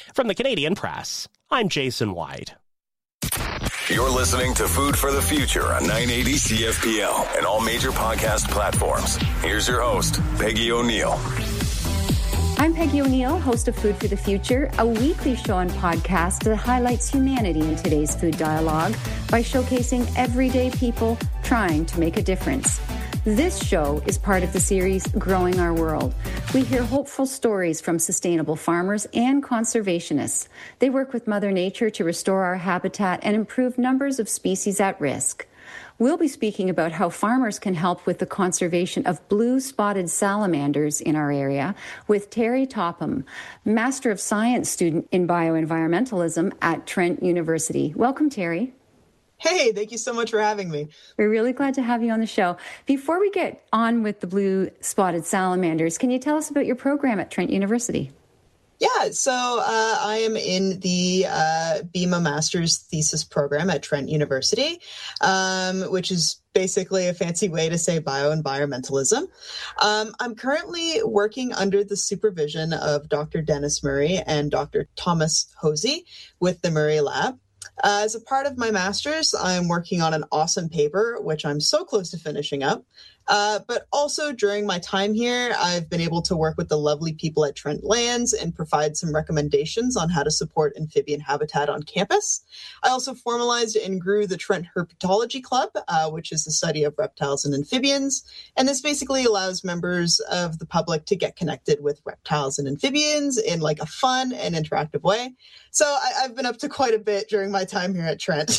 From the Canadian Press, I'm Jason White. You're listening to Food for the Future on 980 CFPL and all major podcast platforms. Here's your host, Peggy O'Neill. I'm Peggy O'Neill, host of Food for the Future, a weekly show and podcast that highlights humanity in today's food dialogue by showcasing everyday people trying to make a difference. This show is part of the series Growing Our World. We hear hopeful stories from sustainable farmers and conservationists. They work with Mother Nature to restore our habitat and improve numbers of species at risk. We'll be speaking about how farmers can help with the conservation of blue-spotted salamanders in our area with Terry Topham, Master of Science student in bioenvironmentalism at Trent University. Welcome, Terry. Hey, thank you so much for having me. We're really glad to have you on the show. Before we get on with the blue-spotted salamanders, can you tell us about your program at Trent University? Yeah, so I am in the BEMA Master's Thesis program at Trent University, which is basically a fancy way to say bioenvironmentalism. I'm currently working under the supervision of Dr. Dennis Murray and Dr. Thomas Hosey with the Murray Lab. As a part of my master's, I'm working on an awesome paper, which I'm so close to finishing up. But also during my time here, I've been able to work with the lovely people at Trent Lands and provide some recommendations on how to support amphibian habitat on campus. I also formalized and grew the Trent Herpetology Club, which is the study of reptiles and amphibians. And this basically allows members of the public to get connected with reptiles and amphibians in like a fun and interactive way. So I've been up to quite a bit during my time here at Trent.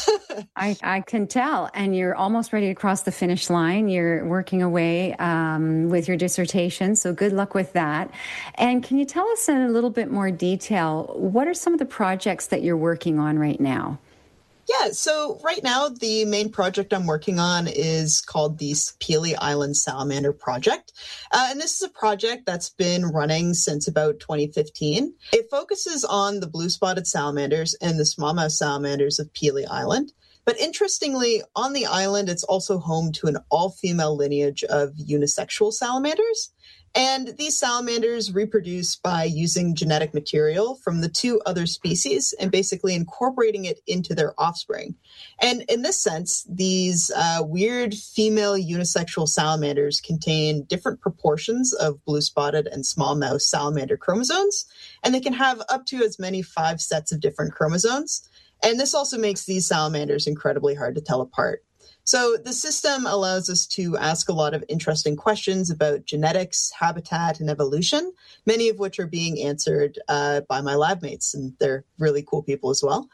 I can tell. And you're almost ready to cross the finish line. You're working away with your dissertation. So good luck with that. And can you tell us in a little bit more detail, what are some of the projects that you're working on right now? Yeah, so right now, the main project I'm working on is called the Pelee Island Salamander Project. And this is a project that's been running since about 2015. It focuses on the blue-spotted salamanders and the smallmouth salamanders of Pelee Island. But interestingly, on the island, it's also home to an all-female lineage of unisexual salamanders. And these salamanders reproduce by using genetic material from the two other species and basically incorporating it into their offspring. And in this sense, these weird female unisexual salamanders contain different proportions of blue-spotted and smallmouth salamander chromosomes, and they can have up to as many 5 sets of different chromosomes. And this also makes these salamanders incredibly hard to tell apart. So the system allows us to ask a lot of interesting questions about genetics, habitat, and evolution, many of which are being answered by my lab mates, and they're really cool people as well.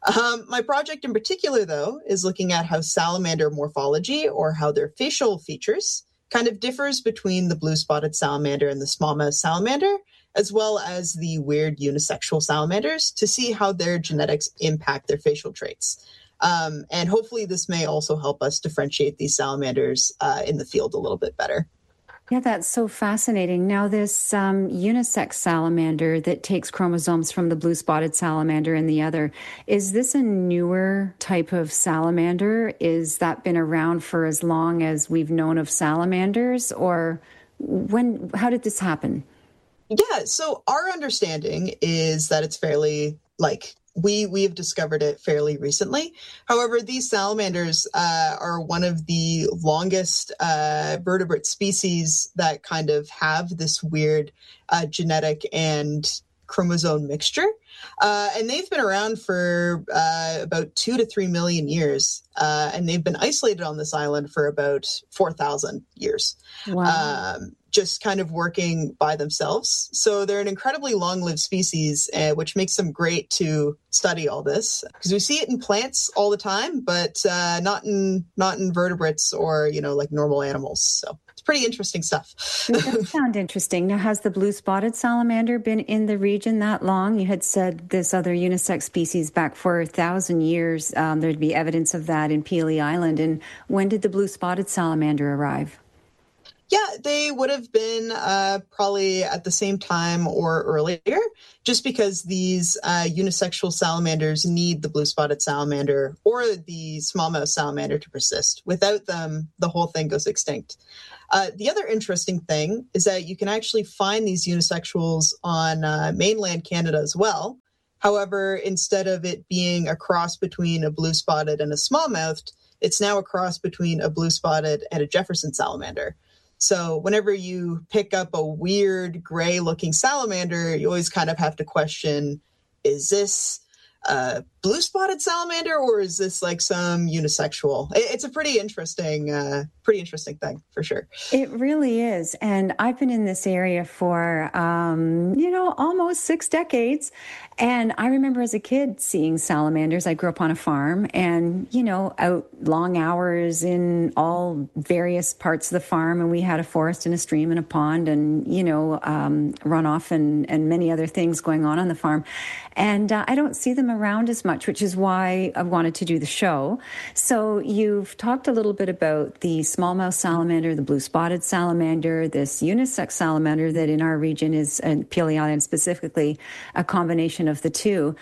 My project in particular, though, is looking at how salamander morphology, or how their facial features, kind of differs between the blue-spotted salamander and the smallmouth salamander, as well as the weird unisexual salamanders, to see how their genetics impact their facial traits. And hopefully this may also help us differentiate these salamanders in the field a little bit better. Yeah, that's so fascinating. Now, this unisex salamander that takes chromosomes from the blue-spotted salamander and the other, is this a newer type of salamander? Is that been around for as long as we've known of salamanders? Or how did this happen? Yeah, so our understanding is that it's fairly, we have discovered it fairly recently. However, these salamanders are one of the longest vertebrate species that kind of have this weird genetic and chromosome mixture. And they've been around for about 2 to 3 million years. And they've been isolated on this island for about 4,000 years. Wow. Just kind of working by themselves. So they're an incredibly long-lived species, which makes them great to study all this, because we see it in plants all the time, but not in vertebrates or, like normal animals. So it's pretty interesting stuff. It does sound interesting. Now, has the blue-spotted salamander been in the region that long? You had said this other unisex species back for 1,000 years. There'd be evidence of that in Pelee Island. And when did the blue-spotted salamander arrive? Yeah, they would have been probably at the same time or earlier, just because these unisexual salamanders need the blue-spotted salamander or the smallmouth salamander to persist. Without them, the whole thing goes extinct. The other interesting thing is that you can actually find these unisexuals on mainland Canada as well. However, instead of it being a cross between a blue-spotted and a smallmouthed, it's now a cross between a blue-spotted and a Jefferson salamander. So whenever you pick up a weird gray-looking salamander, you always kind of have to question, is this a blue-spotted salamander or is this like some unisexual? It's a pretty interesting thing for sure. It really is. And I've been in this area for, almost 6 decades. And I remember as a kid seeing salamanders. I grew up on a farm and, out long hours in all various parts of the farm. And we had a forest and a stream and a pond and, runoff and many other things going on the farm. And I don't see them around as much, which is why I wanted to do the show. So you've talked a little bit about the smallmouth salamander, the blue-spotted salamander, this unisex salamander that in our region is, and Pelee Island specifically, a combination of the two.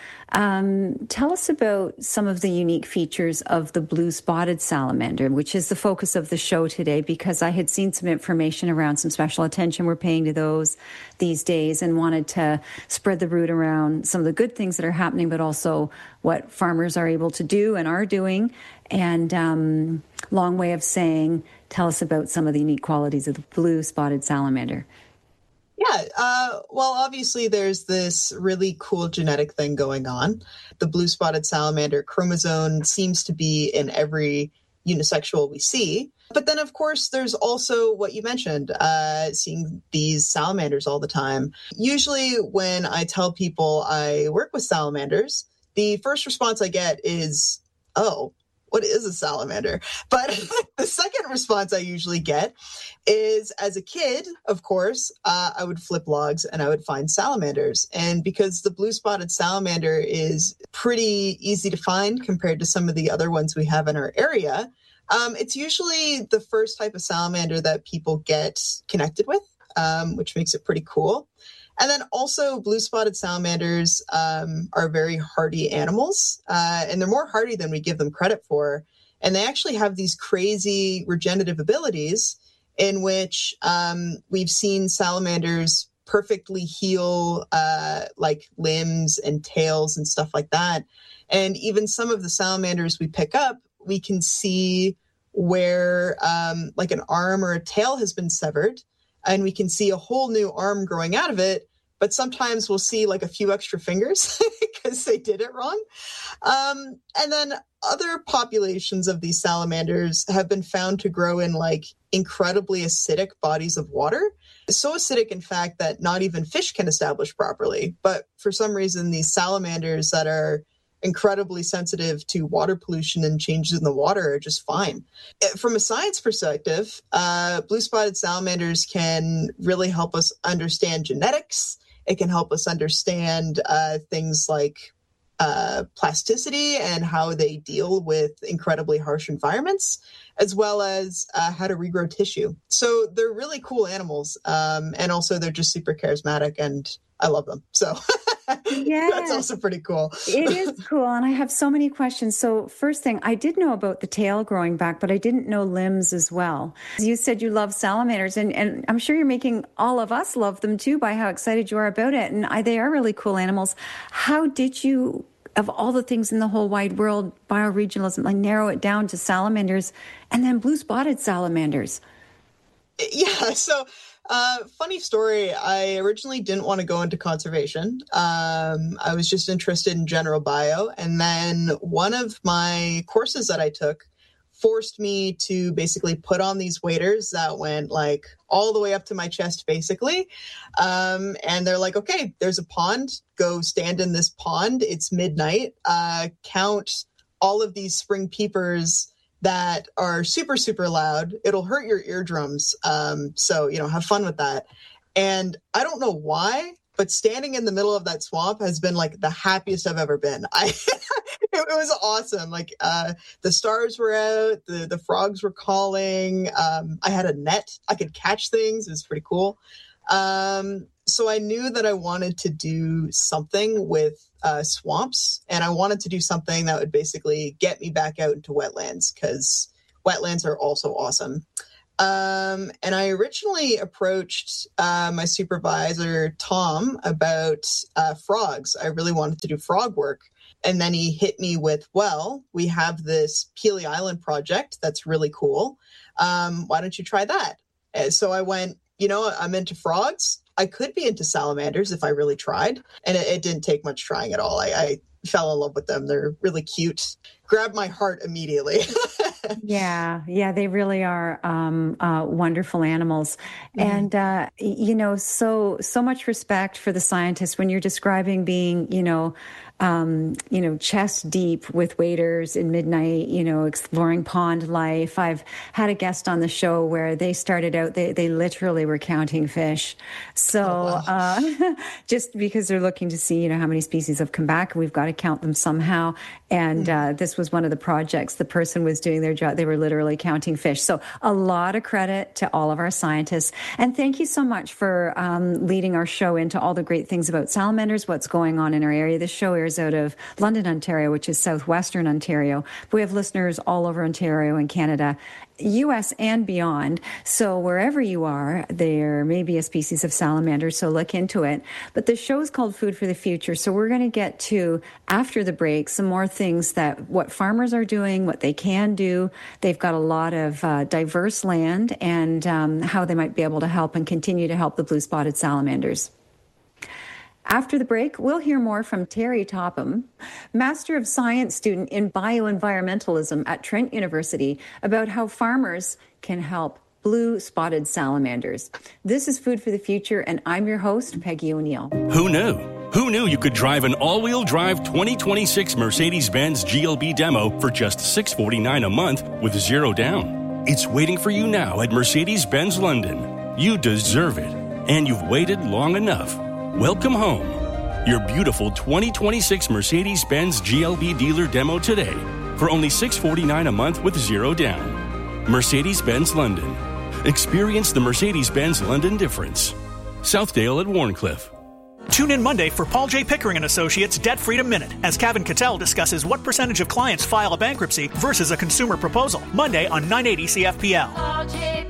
Tell us about some of the unique features of the blue-spotted salamander, which is the focus of the show today, because I had seen some information around some special attention we're paying to those these days and wanted to spread the word around some of the good things that are happening, but also what farmers are able to do and are doing. And long way of saying, tell us about some of the unique qualities of the blue-spotted salamander. Yeah, well, obviously there's this really cool genetic thing going on. The blue-spotted salamander chromosome seems to be in every unisexual we see. But then, of course, there's also what you mentioned, seeing these salamanders all the time. Usually when I tell people I work with salamanders, the first response I get is, oh, what is a salamander? But the second response I usually get is, as a kid, of course, I would flip logs and I would find salamanders. And because the blue-spotted salamander is pretty easy to find compared to some of the other ones we have in our area, it's usually the first type of salamander that people get connected with, which makes it pretty cool. And then also blue-spotted salamanders are very hardy animals, and they're more hardy than we give them credit for. And they actually have these crazy regenerative abilities in which we've seen salamanders perfectly heal like limbs and tails and stuff like that. And even some of the salamanders we pick up, we can see where like an arm or a tail has been severed, and we can see a whole new arm growing out of it. But sometimes we'll see like a few extra fingers because they did it wrong. And then other populations of these salamanders have been found to grow in like incredibly acidic bodies of water. So acidic, in fact, that not even fish can establish properly. But for some reason, these salamanders that are incredibly sensitive to water pollution and changes in the water are just fine. From a science perspective, blue-spotted salamanders can really help us understand genetics. It can help us understand things like plasticity and how they deal with incredibly harsh environments, as well as how to regrow tissue. So they're really cool animals. And also they're just super charismatic and I love them. So yeah, that's also pretty cool. It is cool. And I have so many questions. So first thing, I did know about the tail growing back, but I didn't know limbs as well. You said you love salamanders, and I'm sure you're making all of us love them too by how excited you are about it. And they are really cool animals. How did you, of all the things in the whole wide world, bioregionalism, like narrow it down to salamanders and then blue-spotted salamanders? Yeah, so funny story. I originally didn't want to go into conservation. I was just interested in general bio. And then one of my courses that I took forced me to basically put on these waders that went like all the way up to my chest, basically. And they're like, okay, there's a pond. Go stand in this pond. It's midnight. Count all of these spring peepers that are super, super loud. It'll hurt your eardrums. So, have fun with that. And I don't know why, but standing in the middle of that swamp has been like the happiest I've ever been. It was awesome. Like the stars were out, the frogs were calling. I had a net. I could catch things. It was pretty cool. So I knew that I wanted to do something with swamps, and I wanted to do something that would basically get me back out into wetlands, because wetlands are also awesome. And I originally approached my supervisor, Tom, about frogs. I really wanted to do frog work. And then he hit me with, well, we have this Pelee Island project that's really cool. Why don't you try that? And so I went, I'm into frogs. I could be into salamanders if I really tried. And it didn't take much trying at all. I fell in love with them. They're really cute. Grabbed my heart immediately. Yeah, they really are wonderful animals. Mm-hmm. And, so much respect for the scientists when you're describing being, chest deep with waders in midnight, exploring pond life. I've had a guest on the show where they started out, they literally were counting fish. So just because they're looking to see, how many species have come back, we've got to count them somehow. And this was one of the projects. The person was doing their job. They were literally counting fish. So a lot of credit to all of our scientists. And thank you so much for leading our show into all the great things about salamanders, what's going on in our area. This show airs out of London, Ontario, which is southwestern Ontario. We have listeners all over Ontario and Canada, U.S. and beyond. So wherever you are, there may be a species of salamander, so look into it. But the show is called Food for the Future. So we're going to get to, after the break, some more things what farmers are doing, what they can do. They've got a lot of diverse land and how they might be able to help and continue to help the blue-spotted salamanders. After the break, we'll hear more from Terry Topham, Master of Science student in bioenvironmentalism at Trent University, about how farmers can help blue-spotted salamanders. This is Food for the Future, and I'm your host, Peggy O'Neill. Who knew? Who knew you could drive an all-wheel drive 2026 Mercedes-Benz GLB demo for just $649 a month with zero down? It's waiting for you now at Mercedes-Benz London. You deserve it, and you've waited long enough. Welcome home. Your beautiful 2026 Mercedes-Benz GLB dealer demo today for only $649 a month with zero down. Mercedes-Benz London. Experience the Mercedes-Benz London difference. Southdale at Warncliffe. Tune in Monday for Paul J. Pickering & Associates Debt Freedom Minute as Kevin Cattell discusses what percentage of clients file a bankruptcy versus a consumer proposal. Monday on 980 CFPL. Paul J.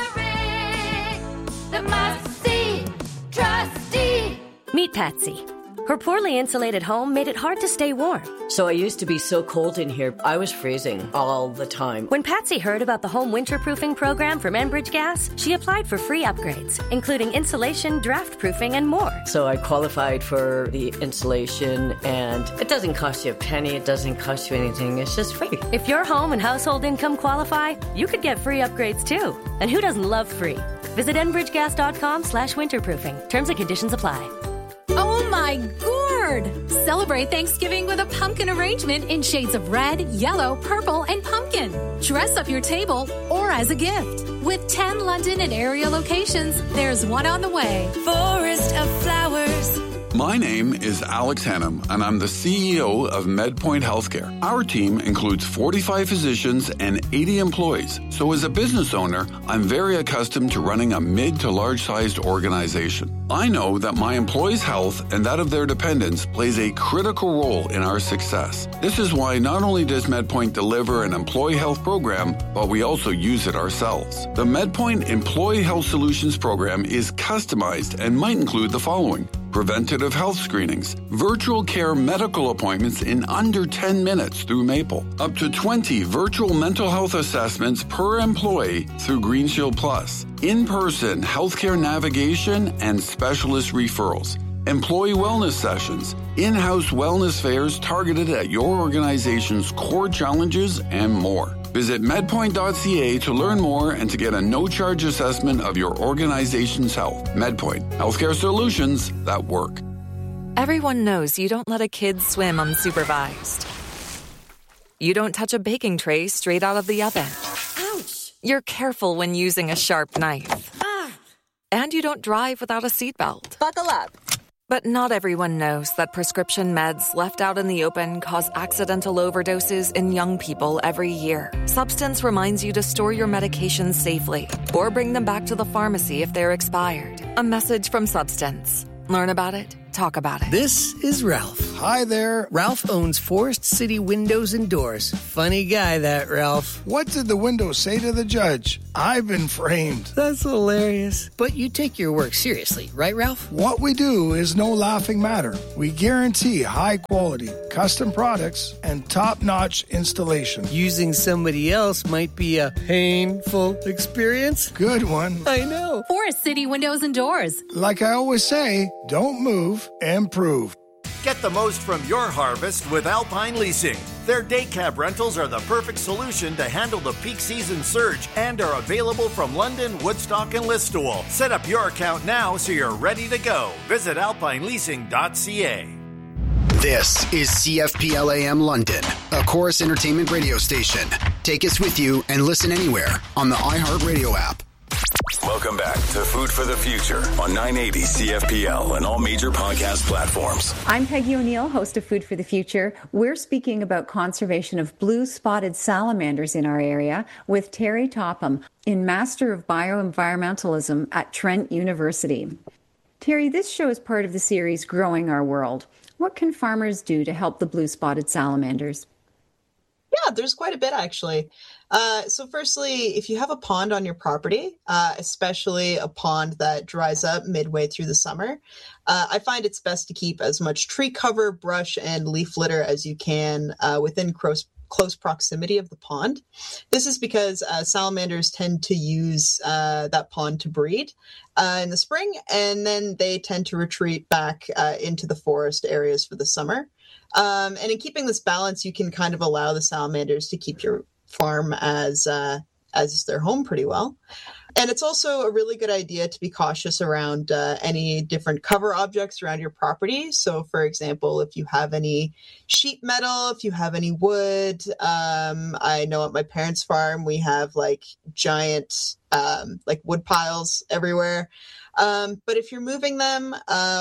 Pickering, the must-see trustee. Meet Patsy. Her poorly insulated home made it hard to stay warm. So I used to be so cold in here, I was freezing all the time. When Patsy heard about the home winterproofing program from Enbridge Gas, she applied for free upgrades, including insulation, draft proofing, and more. So I qualified for the insulation, and it doesn't cost you a penny, it doesn't cost you anything, it's just free. If your home and household income qualify, you could get free upgrades too. And who doesn't love free? Visit enbridgegas.com/winterproofing. Terms and conditions apply. Oh my gourd! Celebrate Thanksgiving with a pumpkin arrangement in shades of red, yellow, purple, and pumpkin. Dress up your table or as a gift. With 10 London and area locations, there's one on the way. Forest of flowers. My name is Alex Hannum, and I'm the CEO of MedPoint Healthcare. Our team includes 45 physicians and 80 employees. So as a business owner, I'm very accustomed to running a mid to large-sized organization. I know that my employees' health and that of their dependents plays a critical role in our success. This is why not only does MedPoint deliver an employee health program, but we also use it ourselves. The MedPoint Employee Health Solutions program is customized and might include the following: preventative health screenings, virtual care medical appointments in under 10 minutes through Maple, up to 20 virtual mental health assessments per employee through GreenShield Plus, in-person healthcare navigation and specialist referrals, employee wellness sessions, in-house wellness fairs targeted at your organization's core challenges, and more. Visit medpoint.ca to learn more and to get a no-charge assessment of your organization's health. MedPoint, healthcare solutions that work. Everyone knows you don't let a kid swim unsupervised. You don't touch a baking tray straight out of the oven. Ouch! You're careful when using a sharp knife. And you don't drive without a seatbelt. Buckle up. But not everyone knows that prescription meds left out in the open cause accidental overdoses in young people every year. Substance reminds you to store your medications safely or bring them back to the pharmacy if they're expired. A message from Substance. Learn about it, talk about it. This is Ralph. Hi there. Ralph owns Forest City Windows and Doors. Funny guy, that Ralph. What did the window say to the judge? I've been framed. That's hilarious. But you take your work seriously, right, Ralph? What we do is no laughing matter. We guarantee high quality, custom products, and top-notch installation. Using somebody else might be a painful experience. Good one. I know. Forest City Windows and Doors. Like I always say, don't move, improve. Get the most from your harvest with Alpine Leasing. Their day cab rentals are the perfect solution to handle the peak season surge and are available from London, Woodstock, and Listowel. Set up your account now so you're ready to go. Visit alpineleasing.ca. This is CFPL AM London, a Chorus Entertainment radio station. Take us with you and listen anywhere on the iHeartRadio app. Welcome back to Food for the Future on 980 CFPL and all major podcast platforms. I'm Peggy O'Neill, host of Food for the Future. We're speaking about conservation of blue-spotted salamanders in our area with Terry Topham, in Master of Bioenvironmentalism at Trent University. Terry, this show is part of the series Growing Our World. What can farmers do to help the blue-spotted salamanders? Yeah, there's quite a bit, actually. So firstly, if you have a pond on your property, especially a pond that dries up midway through the summer, I find it's best to keep as much tree cover, brush, and leaf litter as you can within close proximity of the pond. This is because salamanders tend to use that pond to breed in the spring, and then they tend to retreat back into the forest areas for the summer. And in keeping this balance, you can kind of allow the salamanders to keep your farm as their home pretty well. And it's also a really good idea to be cautious around any different cover objects around your property. So, for example, if you have any sheet metal, if you have any wood, I know at my parents' farm we have like giant wood piles everywhere. But if you're moving them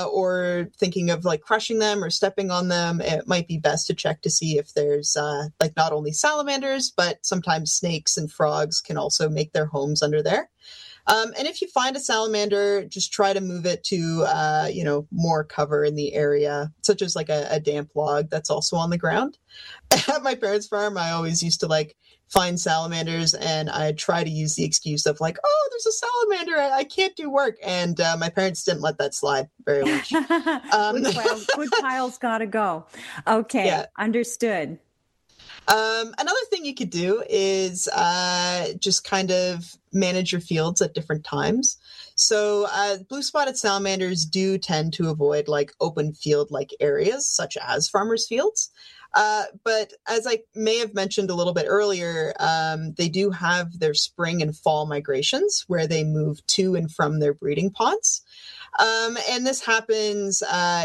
or thinking of like crushing them or stepping on them, it might be best to check to see if there's not only salamanders, but sometimes snakes and frogs can also make their homes under there. And if you find a salamander, just try to move it to, more cover in the area, such as like a damp log that's also on the ground. At my parents' farm, I always used to find salamanders, and I try to use the excuse of oh, there's a salamander, I can't do work. And my parents didn't let that slide very much. Wood piles gotta go. Okay, yeah. Understood. Another thing you could do is just kind of manage your fields at different times. So blue-spotted salamanders do tend to avoid open field-like areas, such as farmers' fields. But as I may have mentioned a little bit earlier, they do have their spring and fall migrations where they move to and from their breeding ponds. And this happens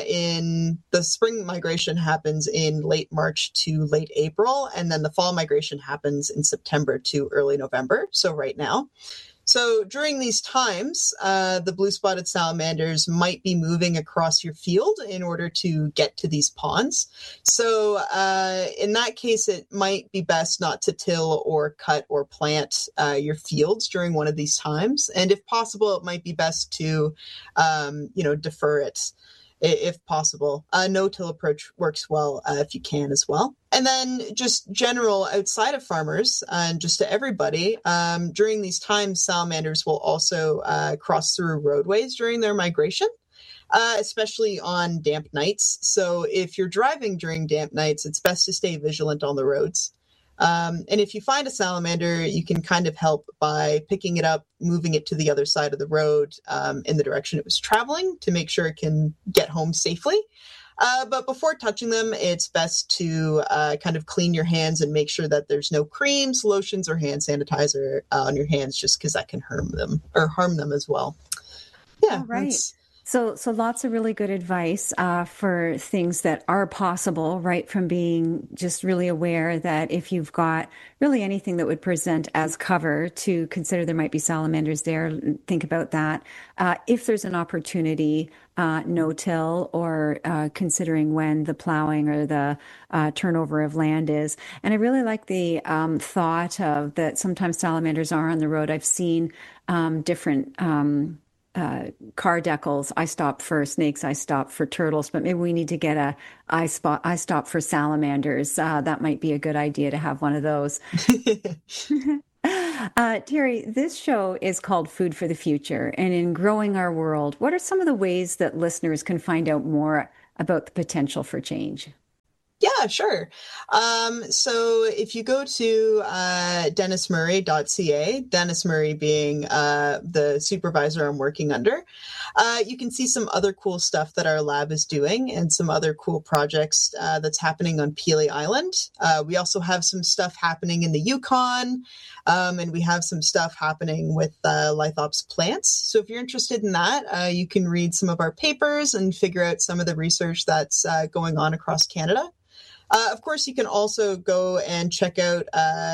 in the spring migration happens in late March to late April. And then the fall migration happens in September to early November. So right now. So during these times, the blue-spotted salamanders might be moving across your field in order to get to these ponds. So in that case, it might be best not to till or cut or plant your fields during one of these times. And if possible, it might be best to, defer it if possible. No-till approach works well if you can as well. And then just general outside of farmers and just to everybody, during these times, salamanders will also cross through roadways during their migration, especially on damp nights. So if you're driving during damp nights, it's best to stay vigilant on the roads. And if you find a salamander, you can kind of help by picking it up, moving it to the other side of the road in the direction it was traveling to make sure it can get home safely. But before touching them, it's best to kind of clean your hands and make sure that there's no creams, lotions, or hand sanitizer on your hands, just because that can harm them as well. Yeah, all right. So lots of really good advice for things that are possible, right from being just really aware that if you've got really anything that would present as cover, to consider there might be salamanders there, think about that. If there's an opportunity, no-till, or considering when the plowing or the turnover of land is. And I really like the thought of that sometimes salamanders are on the road. I've seen different car decals, I stop for snakes, I stop for turtles, but maybe we need to get I stop for salamanders. That might be a good idea to have one of those. Terry, this show is called Food for the Future, and in growing our world, what are some of the ways that listeners can find out more about the potential for change? Yeah, sure. So if you go to dennismurray.ca, Dennis Murray being the supervisor I'm working under, you can see some other cool stuff that our lab is doing and some other cool projects that's happening on Peely Island. We also have some stuff happening in the Yukon, and we have some stuff happening with Lithops plants. So if you're interested in that, you can read some of our papers and figure out some of the research that's going on across Canada. Of course, you can also go and check out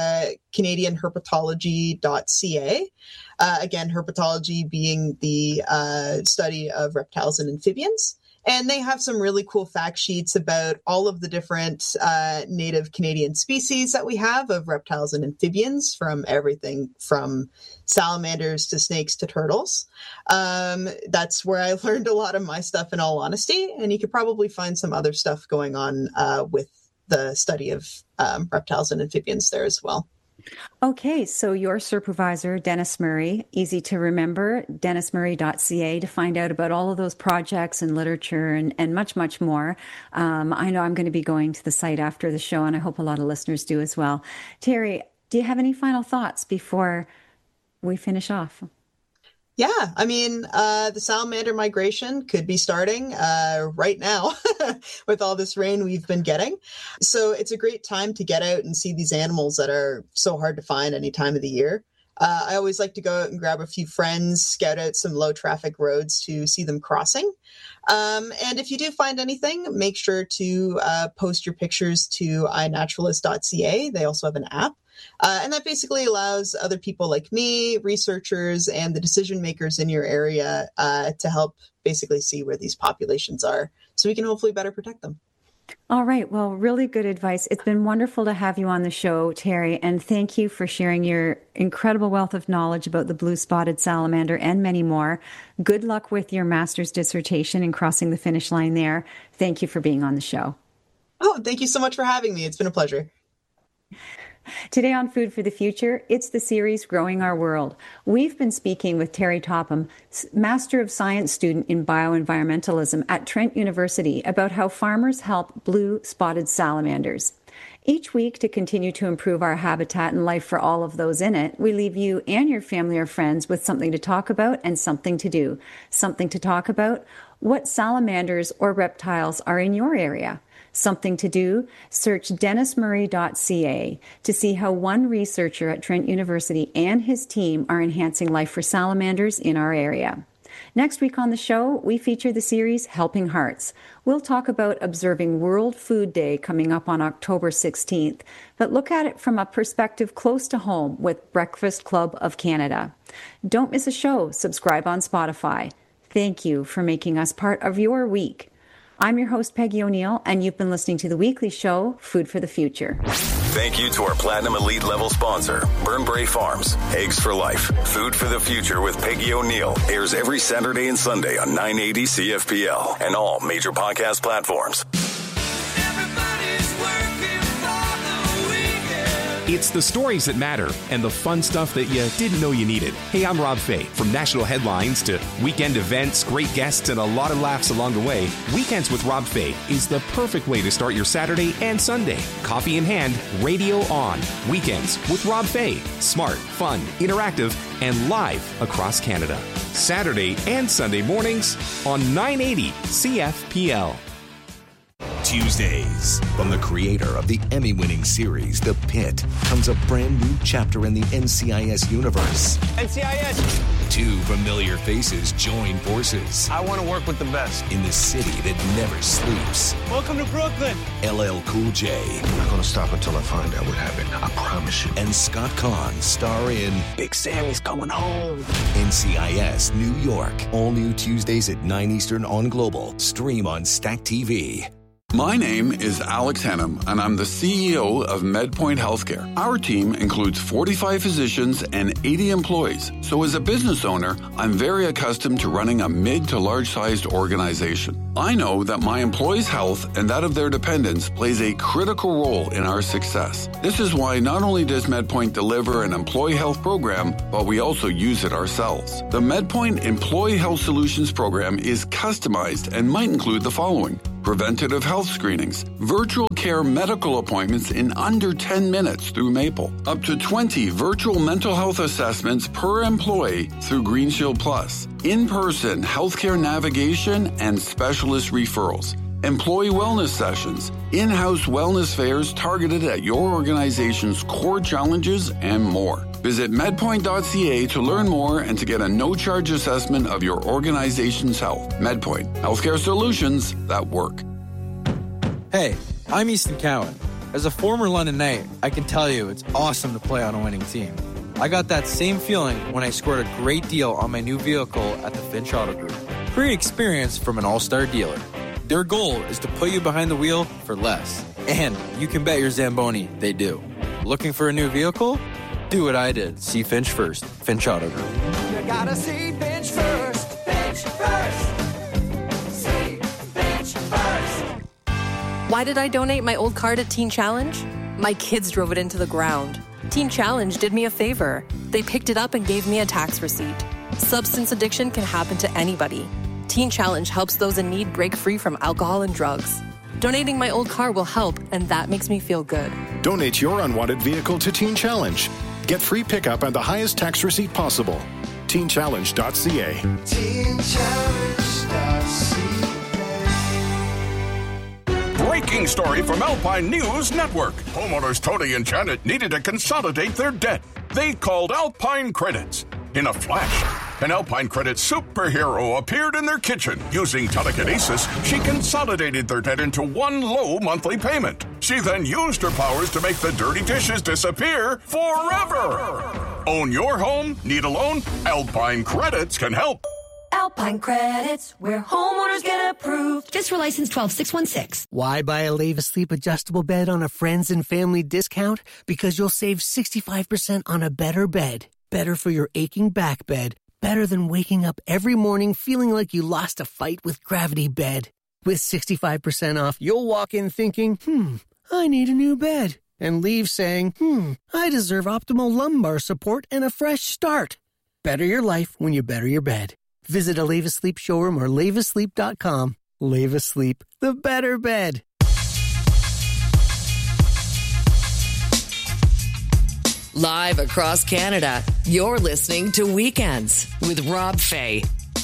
CanadianHerpetology.ca. Again, herpetology being the study of reptiles and amphibians. And they have some really cool fact sheets about all of the different native Canadian species that we have of reptiles and amphibians, from everything from salamanders to snakes to turtles. That's where I learned a lot of my stuff, in all honesty. And you could probably find some other stuff going on with the study of reptiles and amphibians there as well. Okay, so your supervisor, Dennis Murray, easy to remember, dennismurray.ca, to find out about all of those projects and literature and much, much more. I know I'm going to be going to the site after the show, and I hope a lot of listeners do as well. Terry, do you have any final thoughts before we finish off? Yeah, I mean, the salamander migration could be starting right now with all this rain we've been getting. So it's a great time to get out and see these animals that are so hard to find any time of the year. I always like to go out and grab a few friends, scout out some low traffic roads to see them crossing. And if you do find anything, make sure to post your pictures to iNaturalist.ca. They also have an app. And that basically allows other people like me, researchers, and the decision makers in your area to help basically see where these populations are, so we can hopefully better protect them. All right. Well, really good advice. It's been wonderful to have you on the show, Terry, and thank you for sharing your incredible wealth of knowledge about the blue-spotted salamander and many more. Good luck with your master's dissertation and crossing the finish line there. Thank you for being on the show. Oh, thank you so much for having me. It's been a pleasure. Today on Food for the Future, it's the series Growing Our World. We've been speaking with Terry Topham, Master of Science student in bioenvironmentalism at Trent University, about how farmers help blue-spotted salamanders. Each week, to continue to improve our habitat and life for all of those in it, we leave you and your family or friends with something to talk about and something to do. Something to talk about: what salamanders or reptiles are in your area? Something to do: search dennismurray.ca to see how one researcher at Trent University and his team are enhancing life for salamanders in our area. Next week on the show, we feature the series Helping Hearts. We'll talk about observing World Food Day coming up on October 16th, but look at it from a perspective close to home with Breakfast Club of Canada. Don't miss a show. Subscribe on Spotify. Thank you for making us part of your week. I'm your host, Peggy O'Neill, and you've been listening to the weekly show, Food for the Future. Thank you to our Platinum Elite level sponsor, Burnbrae Farms. Eggs for Life. Food for the Future with Peggy O'Neill airs every Saturday and Sunday on 980 CFPL and all major podcast platforms. It's the stories that matter and the fun stuff that you didn't know you needed. Hey, I'm Rob Fay. From national headlines to weekend events, great guests, and a lot of laughs along the way, Weekends with Rob Fay is the perfect way to start your Saturday and Sunday. Coffee in hand, radio on. Weekends with Rob Fay. Smart, fun, interactive, and live across Canada. Saturday and Sunday mornings on 980 CFPL. Tuesdays. From the creator of the Emmy-winning series, The Pit, comes a brand new chapter in the NCIS universe. NCIS! Two familiar faces join forces. I want to work with the best. In the city that never sleeps. Welcome to Brooklyn! LL Cool J. I'm not going to stop until I find out what happened. I promise you. And Scott Conn star in Big Sammy's Coming Home. NCIS New York. All new Tuesdays at 9 Eastern on Global. Stream on Stack TV. My name is Alex Hennam, and I'm the CEO of MedPoint Healthcare. Our team includes 45 physicians and 80 employees. So as a business owner, I'm very accustomed to running a mid to large-sized organization. I know that my employees' health and that of their dependents plays a critical role in our success. This is why not only does MedPoint deliver an employee health program, but we also use it ourselves. The MedPoint Employee Health Solutions program is customized and might include the following: preventative health screenings, virtual care medical appointments in under 10 minutes through Maple, up to 20 virtual mental health assessments per employee through GreenShield Plus, in-person healthcare navigation and specialist referrals, employee wellness sessions, in-house wellness fairs targeted at your organization's core challenges, and more. Visit medpoint.ca to learn more and to get a no-charge assessment of your organization's health. MedPoint, healthcare solutions that work. Hey, I'm Easton Cowan. As a former London Knight, I can tell you it's awesome to play on a winning team. I got that same feeling when I scored a great deal on my new vehicle at the Finch Auto Group. Great experience from an all-star dealer. Their goal is to put you behind the wheel for less. And you can bet your Zamboni they do. Looking for a new vehicle? Do what I did. See Finch first. Finch Auto Group. You gotta see Finch first. Finch first. See Finch first. Why did I donate my old car to Teen Challenge? My kids drove it into the ground. Teen Challenge did me a favor. They picked it up and gave me a tax receipt. Substance addiction can happen to anybody. Teen Challenge helps those in need break free from alcohol and drugs. Donating my old car will help, and that makes me feel good. Donate your unwanted vehicle to Teen Challenge. Get free pickup and the highest tax receipt possible. TeenChallenge.ca. TeenChallenge.ca. Breaking story from Alpine News Network. Homeowners Tony and Janet needed to consolidate their debt. They called Alpine Credits. In a flash, an Alpine Credit superhero appeared in their kitchen. Using telekinesis, she consolidated their debt into one low monthly payment. She then used her powers to make the dirty dishes disappear forever. Own your home? Need a loan? Alpine Credits can help. Alpine Credits, where homeowners get approved. Just for license 12616. Why buy a Leva Sleep adjustable bed on a friends and family discount? Because you'll save 65% on a better bed. Better for your aching back bed. Better than waking up every morning feeling like you lost a fight with Gravity Bed. With 65% off, you'll walk in thinking, I need a new bed. And leave saying, I deserve optimal lumbar support and a fresh start. Better your life when you better your bed. Visit a Leva Sleep showroom or levasleep.com. Leva Sleep, the better bed. Live across Canada, you're listening to Weekends with Rob Fay.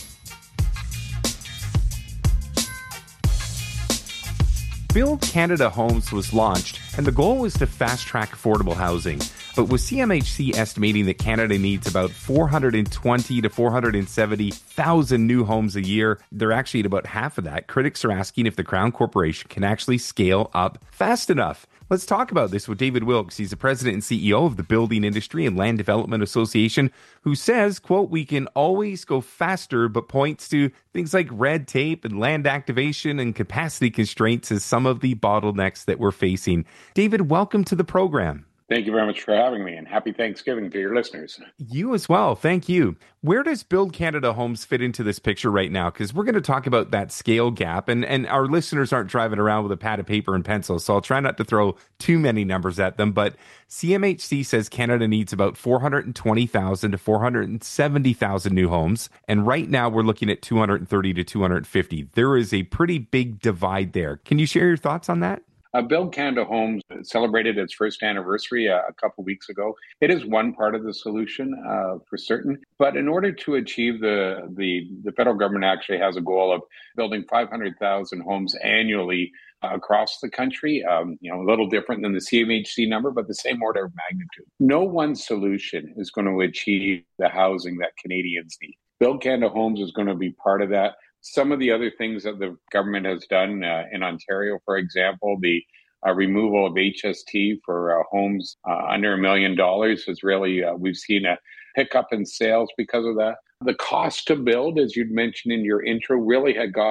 Build Canada Homes was launched, and the goal was to fast-track affordable housing. But with CMHC estimating that Canada needs about 420 to 470,000 new homes a year, they're actually at about half of that. Critics are asking if the Crown Corporation can actually scale up fast enough. Let's talk about this with David Wilkes. He's the president and CEO of the Building Industry and Land Development Association, who says, quote, we can always go faster, but points to things like red tape and land activation and capacity constraints as some of the bottlenecks that we're facing. David, welcome to the program. Thank you very much for having me, and happy Thanksgiving to your listeners. You as well. Thank you. Where does Build Canada Homes fit into this picture right now? Because we're going to talk about that scale gap, and our listeners aren't driving around with a pad of paper and pencil, so I'll try not to throw too many numbers at them. But CMHC says Canada needs about 420,000 to 470,000 new homes, and right now we're looking at 230 to 250. There is a pretty big divide there. Can you share your thoughts on that? Build Canada Homes celebrated its first anniversary a couple weeks ago. It is one part of the solution for certain, but in order to achieve the federal government actually has a goal of building 500,000 homes annually across the country. A little different than the CMHC number, but the same order of magnitude. No one solution is going to achieve the housing that Canadians need. Build Canada Homes is going to be part of that. Some of the other things that the government has done in Ontario, for example, the removal of HST for homes under $1 million is really, we've seen a pickup in sales because of that. The cost to build, as you'd mentioned in your intro, really had got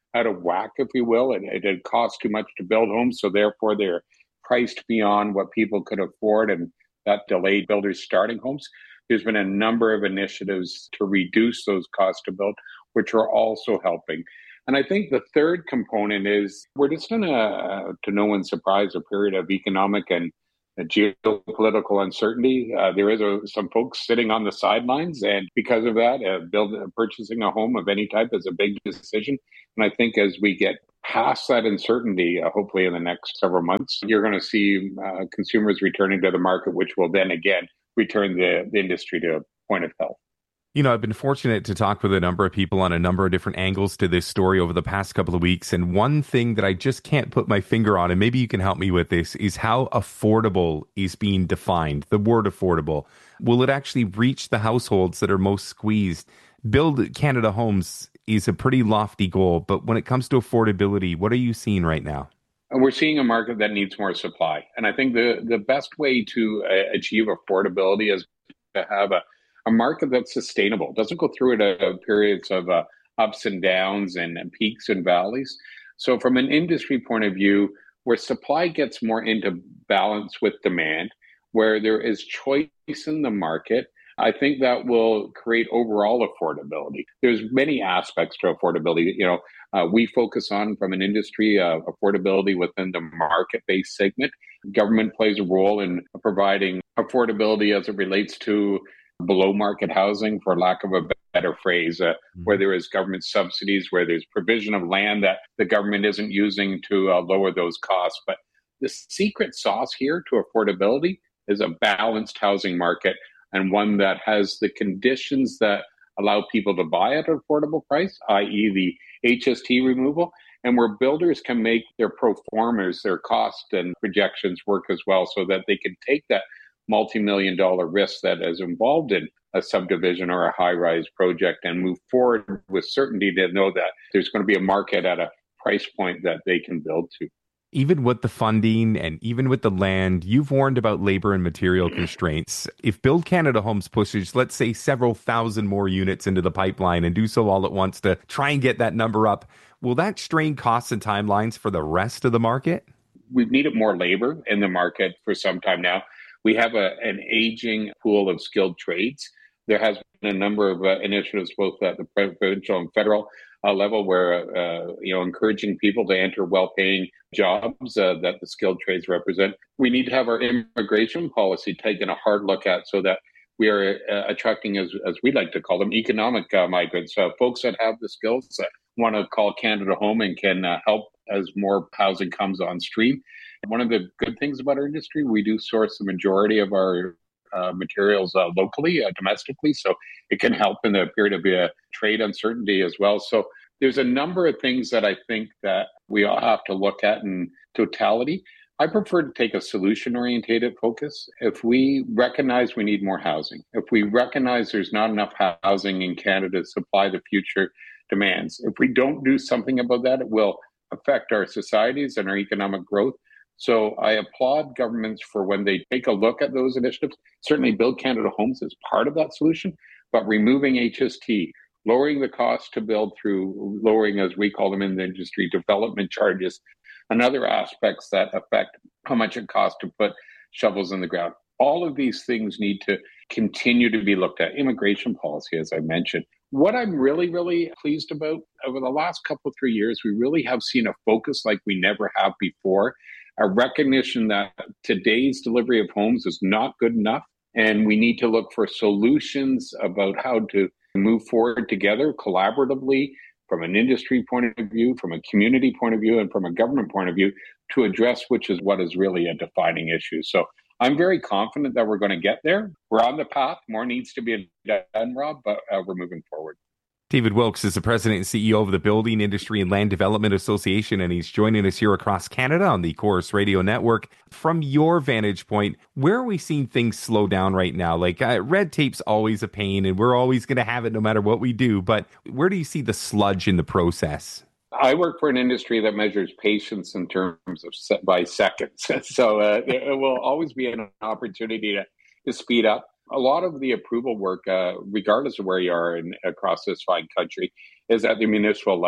out of whack, if you will, and it had cost too much to build homes. So therefore, they're priced beyond what people could afford, and that delayed builders starting homes. There's been a number of initiatives to reduce those costs to build, which are also helping. And I think the third component is we're just in to no one's surprise, a period of economic and geopolitical uncertainty. There is some folks sitting on the sidelines, and because of that, purchasing a home of any type is a big decision. And I think as we get past that uncertainty, hopefully in the next several months, you're going to see consumers returning to the market, which will then again return the industry to a point of health. You know, I've been fortunate to talk with a number of people on a number of different angles to this story over the past couple of weeks. And one thing that I just can't put my finger on, and maybe you can help me with this, is how affordable is being defined. The word affordable. Will it actually reach the households that are most squeezed? Build Canada Homes is a pretty lofty goal, but when it comes to affordability, what are you seeing right now? And we're seeing a market that needs more supply. And I think the best way to achieve affordability is to have a market that's sustainable, doesn't go through periods of ups and downs and peaks and valleys. So from an industry point of view, where supply gets more into balance with demand, where there is choice in the market, I think that will create overall affordability. There's many aspects to affordability. You know, we focus on, from an industry, affordability within the market-based segment. Government plays a role in providing affordability as it relates to below market housing, for lack of a better phrase, where there is government subsidies, where there's provision of land that the government isn't using to lower those costs. But the secret sauce here to affordability is a balanced housing market, and one that has the conditions that allow people to buy at an affordable price, i.e. the HST removal, and where builders can make their pro formas, their cost and projections work as well, so that they can take that multi-million-dollar risk that is involved in a subdivision or a high-rise project and move forward with certainty to know that there's going to be a market at a price point that they can build to. Even with the funding and even with the land, you've warned about labor and material constraints. If Build Canada Homes pushes, let's say, several thousand more units into the pipeline and do so all at once to try and get that number up, will that strain costs and timelines for the rest of the market? We've needed more labor in the market for some time now. We have an aging pool of skilled trades. There has been a number of initiatives, both at the provincial and federal level, where encouraging people to enter well-paying jobs that the skilled trades represent. We need to have our immigration policy taken a hard look at, so that we are attracting, as we like to call them, economic migrants, folks that have the skills that want to call Canada home and can help as more housing comes on stream. One of the good things about our industry, we do source the majority of our materials locally, domestically, so it can help in the period of trade uncertainty as well. So there's a number of things that I think that we all have to look at in totality. I prefer to take a solution-oriented focus. If we recognize we need more housing, if we recognize there's not enough housing in Canada to supply the future demands, if we don't do something about that, it will affect our societies and our economic growth. So I applaud governments for when they take a look at those initiatives. Certainly Build Canada Homes is part of that solution, but removing HST, lowering the cost to build through lowering, as we call them in the industry, development charges, and other aspects that affect how much it costs to put shovels in the ground. All of these things need to continue to be looked at. Immigration policy, as I mentioned. What I'm really, really pleased about over the last couple, 3 years, we really have seen a focus like we never have before. A recognition that today's delivery of homes is not good enough, and we need to look for solutions about how to move forward together collaboratively from an industry point of view, from a community point of view, and from a government point of view to address which is what is really a defining issue. So I'm very confident that we're going to get there. We're on the path. More needs to be done, Rob, but we're moving forward. David Wilkes is the president and CEO of the Building Industry and Land Development Association, and he's joining us here across Canada on the Chorus Radio Network. From your vantage point, where are we seeing things slow down right now? Like red tape's always a pain, and we're always going to have it no matter what we do. But where do you see the sludge in the process? I work for an industry that measures patience in terms of by seconds. So it will always be an opportunity to speed up. A lot of the approval work, regardless of where you are across this fine country, is at the municipal level.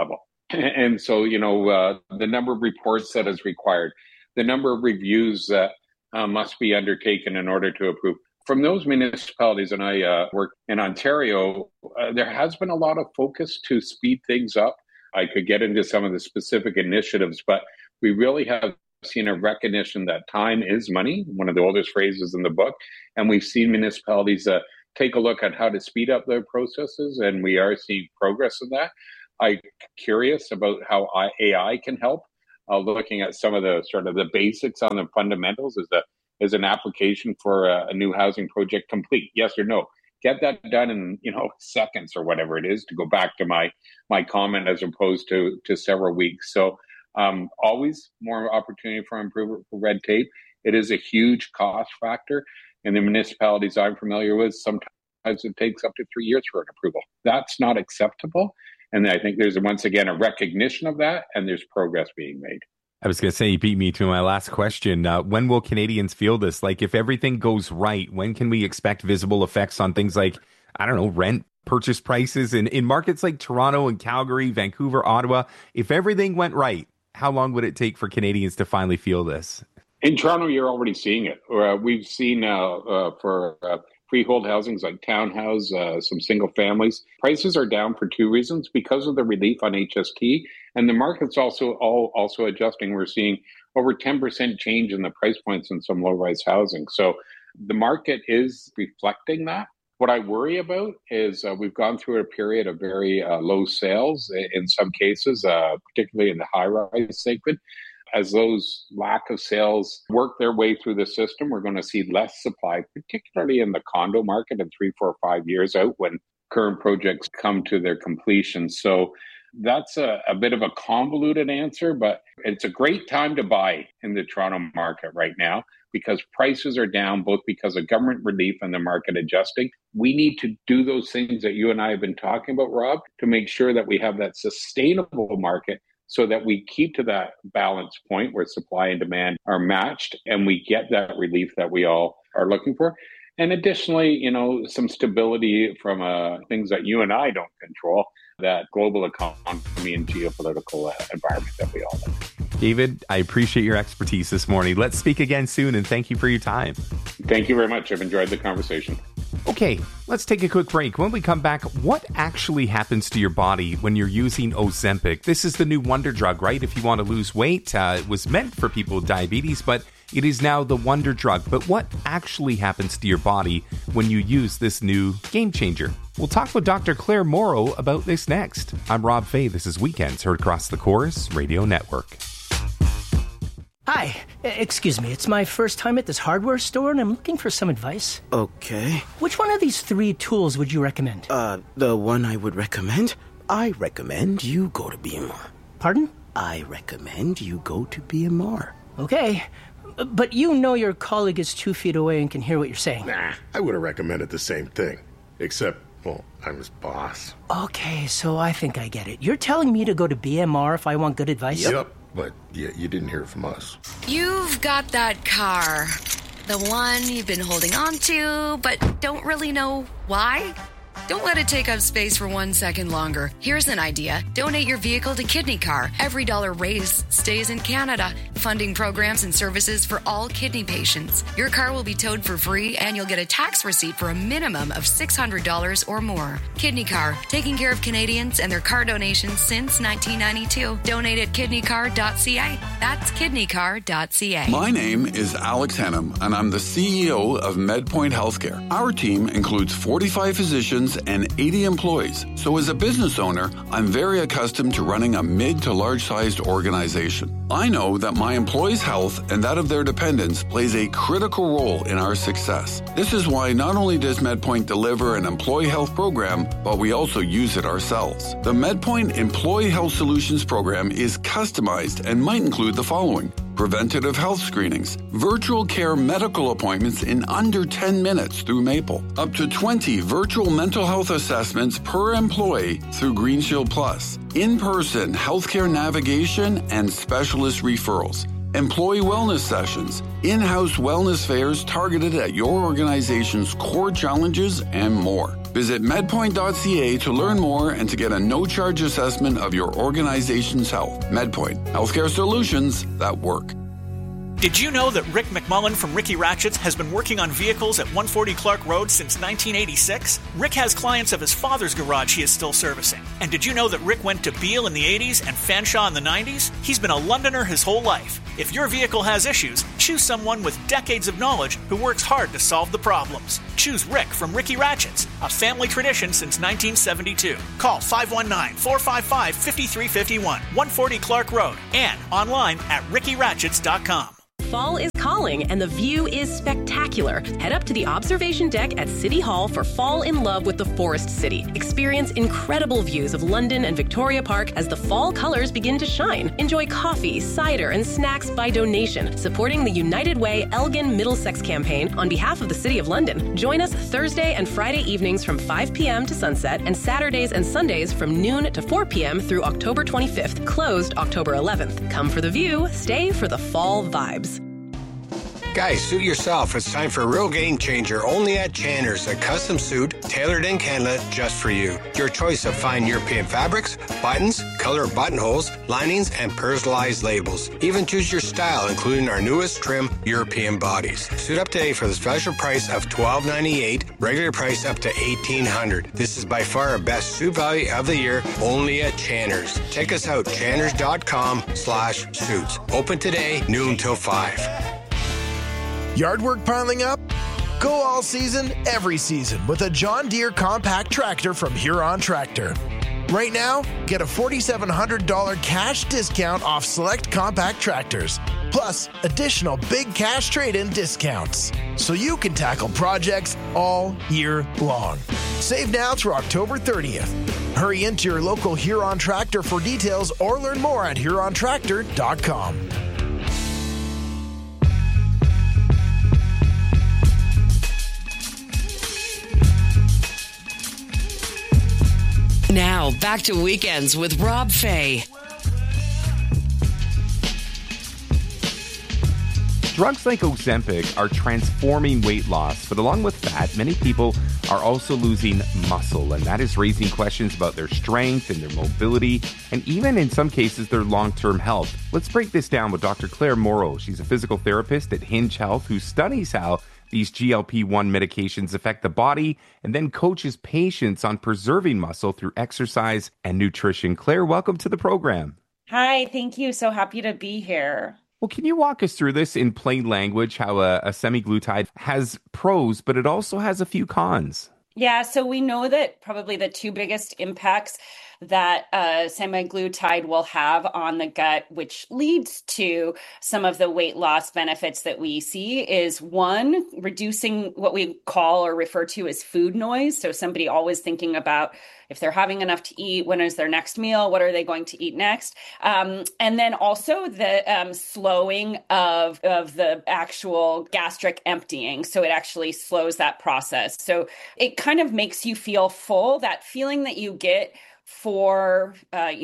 And so, the number of reports that is required, the number of reviews that must be undertaken in order to approve. From those municipalities, and I work in Ontario, there has been a lot of focus to speed things up. I could get into some of the specific initiatives, but we really have seen a recognition that time is money, one of the oldest phrases in the book. And we've seen municipalities take a look at how to speed up their processes, and we are seeing progress in that. I'm curious about how AI can help, looking at some of the sort of the basics on the fundamentals. Is an application for a new housing project complete? Yes or no? Get that done in seconds or whatever it is, to go back to my comment, as opposed to several weeks. So always more opportunity for improvement for red tape. It is a huge cost factor. In the municipalities I'm familiar with, sometimes it takes up to 3 years for an approval. That's not acceptable. And I think there's, once again, a recognition of that, and there's progress being made. I was going to say, you beat me to my last question. When will Canadians feel this? Like, if everything goes right, when can we expect visible effects on things like, I don't know, rent, purchase prices in markets like Toronto and Calgary, Vancouver, Ottawa? If everything went right, how long would it take for Canadians to finally feel this? In Toronto, you're already seeing it. We've seen for freehold housings like townhouse, some single families, prices are down for two reasons: because of the relief on HST, and the market's also adjusting. We're seeing over 10% change in the price points in some low-rise housing. So the market is reflecting that. What I worry about is we've gone through a period of very low sales in some cases, particularly in the high-rise segment. As those lack of sales work their way through the system, we're going to see less supply, particularly in the condo market in 3, 4, 5 years out when current projects come to their completion. So that's a bit of a convoluted answer, but it's a great time to buy in the Toronto market right now because prices are down, both because of government relief and the market adjusting. We need to do those things that you and I have been talking about, Rob, to make sure that we have that sustainable market, so that we keep to that balance point where supply and demand are matched and we get that relief that we all are looking for. And additionally, some stability from things that you and I don't control, that global economy and geopolitical environment that we all live in. David, I appreciate your expertise this morning. Let's speak again soon, and thank you for your time. Thank you very much. I've enjoyed the conversation. Okay, let's take a quick break. When we come back, what actually happens to your body when you're using Ozempic? This is the new wonder drug, right? If you want to lose weight, it was meant for people with diabetes, but it is now the wonder drug. But what actually happens to your body when you use this new game changer? We'll talk with Dr. Claire Morrow about this next. I'm Rob Fay. This is Weekends, heard across the Chorus Radio Network. Hi, excuse me, it's my first time at this hardware store and I'm looking for some advice. Okay. Which one of these 3 tools would you recommend? The one I would recommend? I recommend you go to BMR. Pardon? I recommend you go to BMR. Okay, but you know your colleague is 2 feet away and can hear what you're saying. Nah, I would have recommended the same thing, except, well, I'm his boss. Okay, so I think I get it. You're telling me to go to BMR if I want good advice? Yep. But yeah, you didn't hear it from us. You've got that car. The one you've been holding on to, but don't really know why? Don't let it take up space for 1 second longer. Here's an idea. Donate your vehicle to Kidney Car. Every dollar raised stays in Canada, funding programs and services for all kidney patients. Your car will be towed for free, and you'll get a tax receipt for a minimum of $600 or more. Kidney Car, taking care of Canadians and their car donations since 1992. Donate at kidneycar.ca. That's kidneycar.ca. My name is Alex Hennam, and I'm the CEO of MedPoint Healthcare. Our team includes 45 physicians and 80 employees. So as a business owner, I'm very accustomed to running a mid to large-sized organization. I know that my employees' health and that of their dependents plays a critical role in our success. This is why not only does MedPoint deliver an employee health program, but we also use it ourselves. The MedPoint Employee Health Solutions program is customized and might include the following: preventative health screenings, virtual care medical appointments in under 10 minutes through Maple, up to 20 virtual mental health assessments per employee through Green Shield Plus, in-person healthcare navigation and specialist referrals, employee wellness sessions, in-house wellness fairs targeted at your organization's core challenges, and more. Visit medpoint.ca to learn more and to get a no-charge assessment of your organization's health. MedPoint, healthcare solutions that work. Did you know that Rick McMullen from Ricky Ratchets has been working on vehicles at 140 Clark Road since 1986? Rick has clients of his father's garage he is still servicing. And did you know that Rick went to Beale in the 80s and Fanshawe in the 90s? He's been a Londoner his whole life. If your vehicle has issues, choose someone with decades of knowledge who works hard to solve the problems. Choose Rick from Ricky Ratchets, a family tradition since 1972. Call 519-455-5351, 140 Clark Road, and online at rickyratchets.com. Fall is calling and the view is spectacular. Head up to the observation deck at City Hall for Fall in Love with the Forest City. Experience incredible views of London and Victoria Park as the fall colors begin to shine. Enjoy coffee, cider, and snacks by donation, supporting the United Way Elgin Middlesex campaign on behalf of the City of London. Join us Thursday and Friday evenings from 5 p.m. to sunset and Saturdays and Sundays from noon to 4 p.m. through October 25th, closed October 11th. Come for the view, stay for the fall vibes. Guys, suit yourself. It's time for a real game changer only at Channers, a custom suit tailored in Canada just for you. Your choice of fine European fabrics, buttons, color buttonholes, linings, and personalized labels. Even choose your style, including our newest trim European bodies. Suit up today for the special price of $12.98, regular price up to $1,800. This is by far our best suit value of the year only at Channers. Check us out, channers.com/suits. Open today, noon till 5. Yard work piling up? Go all season, every season with a John Deere compact tractor from Huron Tractor. Right now, get a $4,700 cash discount off select compact tractors, plus additional big cash trade-in discounts, so you can tackle projects all year long. Save now through October 30th. Hurry into your local Huron Tractor for details or learn more at hurontractor.com. Now, back to Weekends with Rob Fay. Drugs like Ozempic are transforming weight loss, but along with fat, many people are also losing muscle, and that is raising questions about their strength and their mobility, and even in some cases, their long-term health. Let's break this down with Dr. Claire Morrow. She's a physical therapist at Hinge Health who studies how these GLP-1 medications affect the body and then coaches patients on preserving muscle through exercise and nutrition. Claire, welcome to the program. Hi, thank you. So happy to be here. Well, can you walk us through this in plain language, how a semaglutide has pros, but it also has a few cons? Yeah, so we know that probably the two biggest impacts that semaglutide will have on the gut, which leads to some of the weight loss benefits that we see, is one, reducing what we call or refer to as food noise. So somebody always thinking about if they're having enough to eat, when is their next meal, what are they going to eat next? And then also the slowing of the actual gastric emptying. So it actually slows that process. So it kind of makes you feel full, that feeling that you get for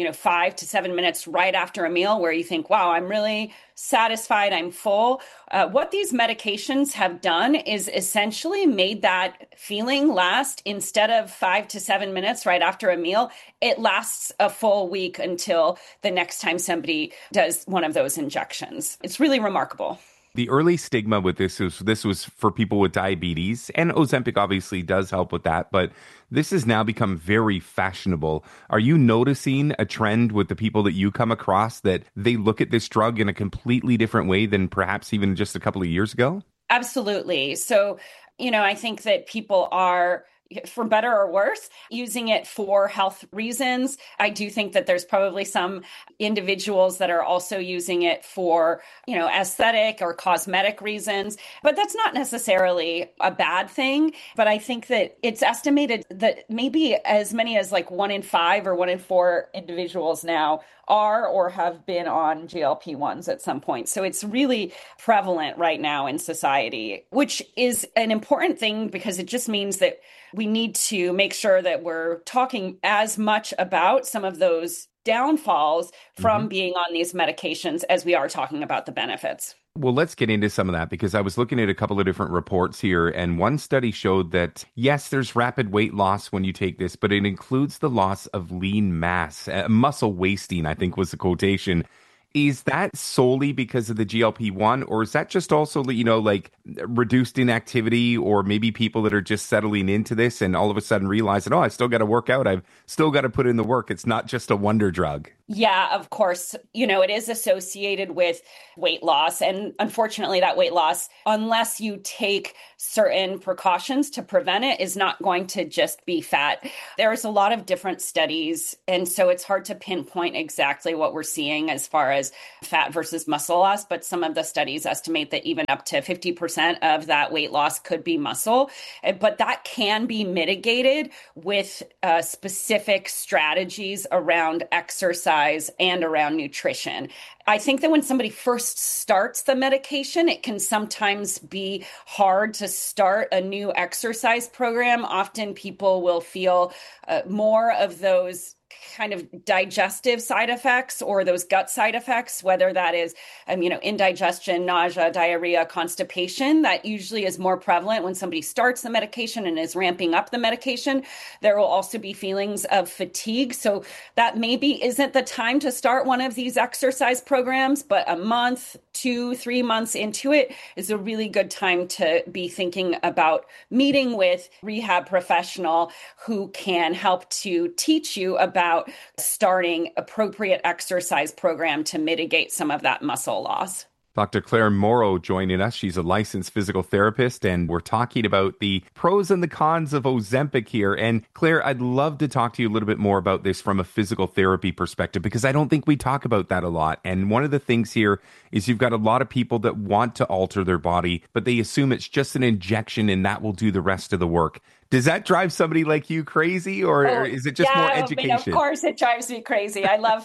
5 to 7 minutes right after a meal where you think, wow, I'm really satisfied, I'm full. What these medications have done is essentially made that feeling last, instead of 5 to 7 minutes right after a meal, it lasts a full week until the next time somebody does one of those injections. It's really remarkable. The early stigma with this was for people with diabetes, and Ozempic obviously does help with that, but this has now become very fashionable. Are you noticing a trend with the people that you come across that they look at this drug in a completely different way than perhaps even just a couple of years ago? Absolutely. So, I think that people are, for better or worse, using it for health reasons. I do think that there's probably some individuals that are also using it for, aesthetic or cosmetic reasons, but that's not necessarily a bad thing. But I think that it's estimated that maybe as many as like 1 in 5 or 1 in 4 individuals now are or have been on GLP-1s at some point. So it's really prevalent right now in society, which is an important thing because it just means that we need to make sure that we're talking as much about some of those downfalls from being on these medications as we are talking about the benefits. Well, let's get into some of that because I was looking at a couple of different reports here, and one study showed that, yes, there's rapid weight loss when you take this, but it includes the loss of lean mass. Muscle wasting, I think was the quotation. Is that solely because of the GLP-1, or is that just also, like reduced inactivity, or maybe people that are just settling into this and all of a sudden realizing, I still got to work out. I've still got to put in the work. It's not just a wonder drug. Yeah, of course. It is associated with weight loss. And unfortunately, that weight loss, unless you take certain precautions to prevent it, is not going to just be fat. There's a lot of different studies. And so it's hard to pinpoint exactly what we're seeing as far as fat versus muscle loss. But some of the studies estimate that even up to 50% of that weight loss could be muscle. But that can be mitigated with specific strategies around exercise and around nutrition. I think that when somebody first starts the medication, it can sometimes be hard to start a new exercise program. Often people will feel more of those kind of digestive side effects or those gut side effects, whether that is, indigestion, nausea, diarrhea, constipation. That usually is more prevalent when somebody starts the medication and is ramping up the medication. There will also be feelings of fatigue. So that maybe isn't the time to start one of these exercise programs, but a month, 2-3 months into it is a really good time to be thinking about meeting with rehab professional who can help to teach you about starting appropriate exercise program to mitigate some of that muscle loss. Dr. Claire Morrow joining us. She's a licensed physical therapist, and we're talking about the pros and the cons of Ozempic here. And Claire, I'd love to talk to you a little bit more about this from a physical therapy perspective, because I don't think we talk about that a lot. And one of the things here is you've got a lot of people that want to alter their body, but they assume it's just an injection and that will do the rest of the work. Does that drive somebody like you crazy, or is it just more education? Of course, it drives me crazy.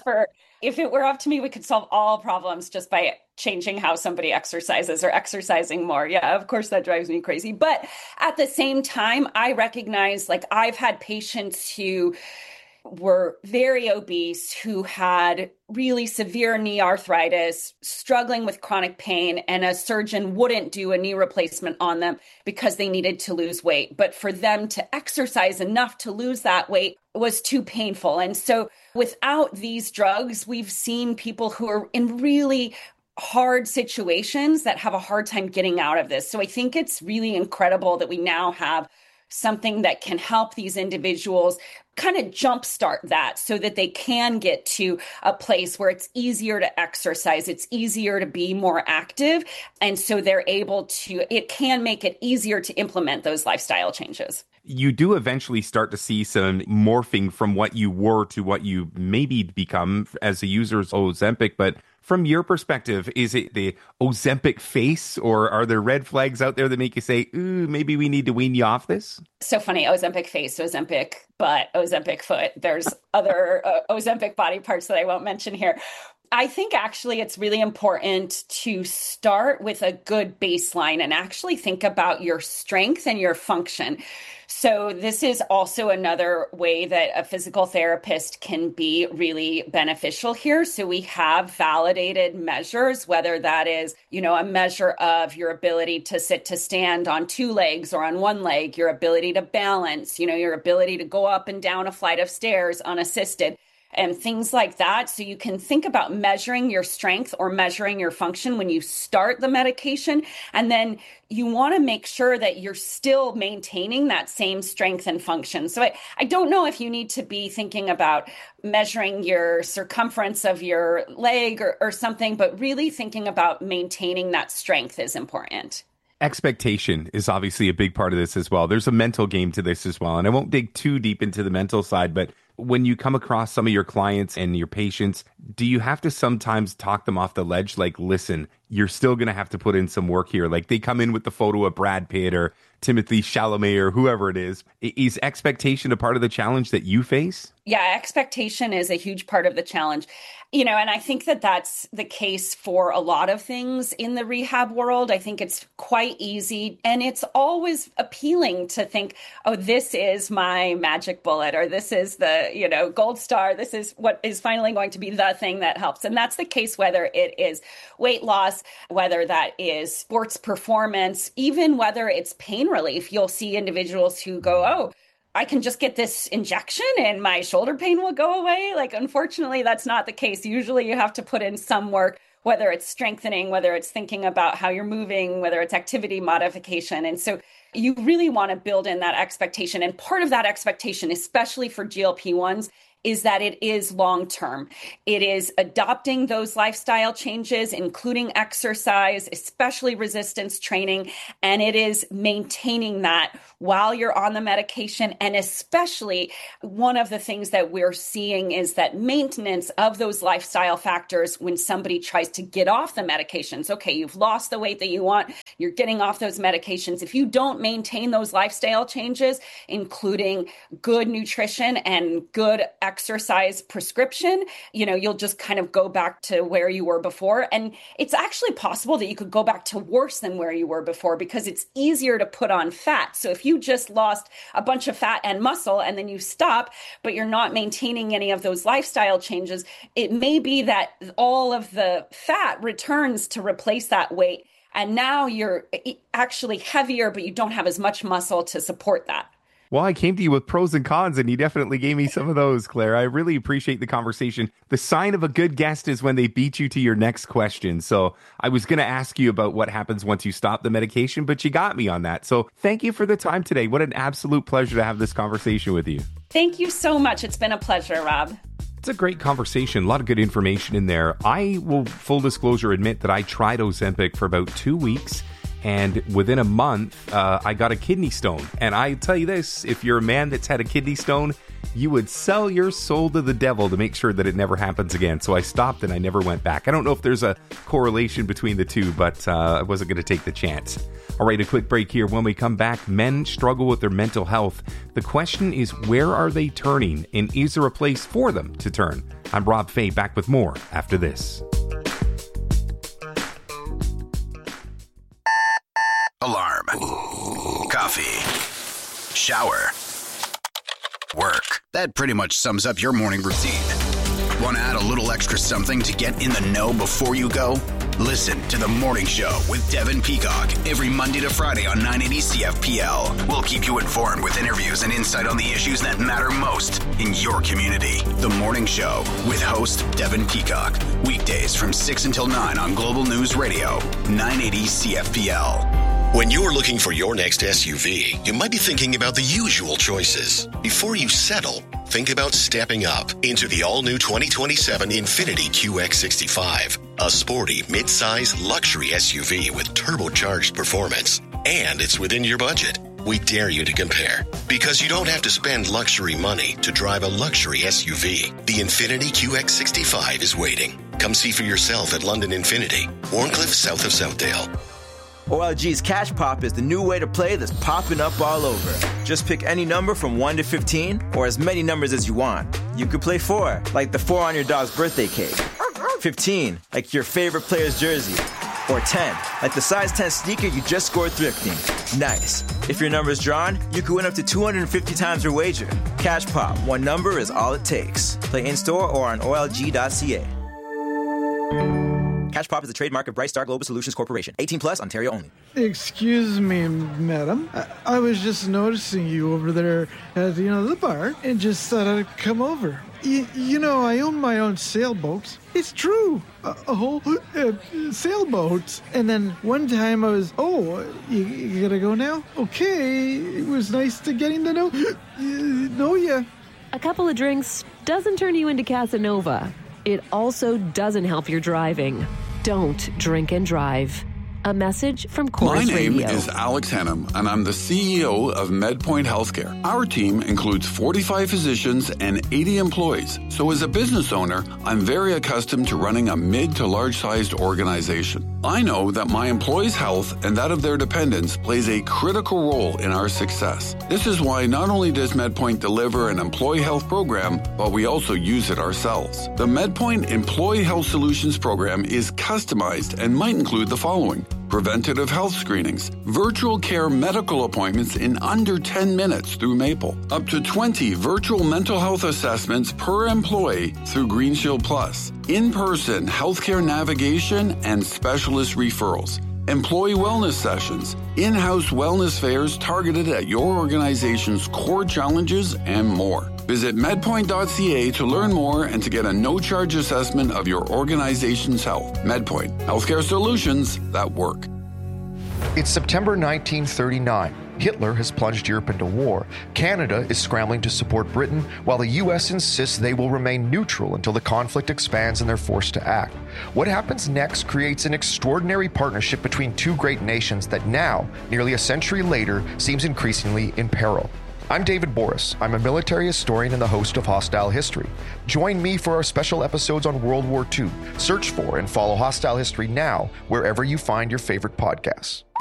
If it were up to me, we could solve all problems just by changing how somebody exercises or exercising more. Yeah, of course, that drives me crazy. But at the same time, I recognize, I've had patients who were very obese, who had really severe knee arthritis, struggling with chronic pain, and a surgeon wouldn't do a knee replacement on them because they needed to lose weight. But for them to exercise enough to lose that weight was too painful. And so without these drugs, we've seen people who are in really hard situations that have a hard time getting out of this. So I think it's really incredible that we now have something that can help these individuals kind of jumpstart that so that they can get to a place where it's easier to exercise, it's easier to be more active. And so it can make it easier to implement those lifestyle changes. You do eventually start to see some morphing from what you were to what you maybe become as a user of Ozempic, but from your perspective, is it the Ozempic face, or are there red flags out there that make you say, ooh, maybe we need to wean you off this? So funny, Ozempic face, Ozempic butt, Ozempic foot. There's other Ozempic body parts that I won't mention here. I think actually it's really important to start with a good baseline and actually think about your strength and your function. So this is also another way that a physical therapist can be really beneficial here. So we have validated measures, whether that is, a measure of your ability to sit to stand on 2 legs or on 1 leg, your ability to balance, your ability to go up and down a flight of stairs unassisted, and things like that. So you can think about measuring your strength or measuring your function when you start the medication. And then you want to make sure that you're still maintaining that same strength and function. So I don't know if you need to be thinking about measuring your circumference of your leg or something, but really thinking about maintaining that strength is important. Expectation is obviously a big part of this as well. There's a mental game to this as well. And I won't dig too deep into the mental side, but when you come across some of your clients and your patients, do you have to sometimes talk them off the ledge? Like, listen, you're still going to have to put in some work here. Like, they come in with the photo of Brad Pitt or Timothée Chalamet or whoever it is. Is expectation a part of the challenge that you face? Yeah, expectation is a huge part of the challenge. And I think that that's the case for a lot of things in the rehab world. I think it's quite easy, and it's always appealing to think, oh, this is my magic bullet, or this is the, gold star. This is what is finally going to be the thing that helps. And that's the case whether it is weight loss, whether that is sports performance, even whether it's pain relief. You'll see individuals who go, oh, I can just get this injection and my shoulder pain will go away. Like, unfortunately, that's not the case. Usually you have to put in some work, whether it's strengthening, whether it's thinking about how you're moving, whether it's activity modification. And so you really want to build in that expectation. And part of that expectation, especially for GLP-1s, is that it is long-term. It is adopting those lifestyle changes, including exercise, especially resistance training, and it is maintaining that while you're on the medication. And especially one of the things that we're seeing is that maintenance of those lifestyle factors when somebody tries to get off the medications. Okay, you've lost the weight that you want, you're getting off those medications. If you don't maintain those lifestyle changes, including good nutrition and good exercise prescription, you'll just kind of go back to where you were before. And it's actually possible that you could go back to worse than where you were before because it's easier to put on fat. So if you just lost a bunch of fat and muscle and then you stop, but you're not maintaining any of those lifestyle changes, it may be that all of the fat returns to replace that weight. And now you're actually heavier, but you don't have as much muscle to support that. Well, I came to you with pros and cons, and you definitely gave me some of those, Claire. I really appreciate the conversation. The sign of a good guest is when they beat you to your next question. So I was going to ask you about what happens once you stop the medication, but you got me on that. So thank you for the time today. What an absolute pleasure to have this conversation with you. Thank you so much. It's been a pleasure, Rob. It's a great conversation. A lot of good information in there. I will, full disclosure, admit that I tried Ozempic for about 2 weeks. And within a month, I got a kidney stone. And I tell you this, if you're a man that's had a kidney stone, you would sell your soul to the devil to make sure that it never happens again. So I stopped and I never went back. I don't know if there's a correlation between the two, but I wasn't going to take the chance. All right, a quick break here. When we come back, men struggle with their mental health. The question is, where are they turning? And is there a place for them to turn? I'm Rob Fay, back with more after this. Alarm. Coffee. Shower. Work. That pretty much sums up your morning routine. Want to add a little extra something to get in the know before you go? Listen to The Morning Show with Devin Peacock every Monday to Friday on 980 CFPL. We'll keep you informed with interviews and insight on the issues that matter most in your community. The Morning Show with host Devin Peacock. Weekdays from 6 until 9 on Global News Radio, 980 CFPL. When you're looking for your next SUV, you might be thinking about the usual choices. Before you settle, think about stepping up into the all-new 2027 Infiniti QX65, a sporty, mid-size luxury SUV with turbocharged performance. And it's within your budget. We dare you to compare, because you don't have to spend luxury money to drive a luxury SUV. The Infiniti QX65 is waiting. Come see for yourself at London Infiniti, Warncliffe, south of Southdale. OLG's Cash Pop is the new way to play that's popping up all over. Just pick any number from 1 to 15, or as many numbers as you want. You could play 4, like the 4 on your dog's birthday cake. 15, like your favorite player's jersey. Or 10, like the size 10 sneaker you just scored thrifting. Nice. If your number's drawn, you could win up to 250 times your wager. Cash Pop, one number is all it takes. Play in-store or on OLG.ca. Cash Pop is a trademark of Bright Star Global Solutions Corporation. 18 plus, Ontario only. Excuse me, madam. I was just noticing you over there at the bar and just thought I'd come over. I own my own sailboat. It's true. A whole sailboat. And then one time I was, you gotta go now? Okay. It was nice to getting to know ya. A couple of drinks doesn't turn you into Casanova. It also doesn't help your driving. Don't drink and drive. A message from Chorus Radio. My name is Alex Hannum, and I'm the CEO of MedPoint Healthcare. Our team includes 45 physicians and 80 employees. So as a business owner, I'm very accustomed to running a mid to large-sized organization. I know that my employees' health and that of their dependents plays a critical role in our success. This is why not only does MedPoint deliver an employee health program, but we also use it ourselves. The MedPoint Employee Health Solutions program is customized and might include the following: preventative health screenings, virtual care medical appointments in under 10 minutes through Maple, up to 20 virtual mental health assessments per employee through Green Shield Plus, in-person healthcare navigation and specialist referrals, employee wellness sessions, in-house wellness fairs targeted at your organization's core challenges, and more. Visit medpoint.ca to learn more and to get a no-charge assessment of your organization's health. MedPoint, healthcare solutions that work. It's September 1939. Hitler has plunged Europe into war. Canada is scrambling to support Britain, while the U.S. insists they will remain neutral until the conflict expands and they're forced to act. What happens next creates an extraordinary partnership between two great nations that now, nearly a century later, seems increasingly in peril. I'm David Boris. I'm a military historian and the host of Hostile History. Join me for our special episodes on World War II. Search for and follow Hostile History now, wherever you find your favorite podcasts.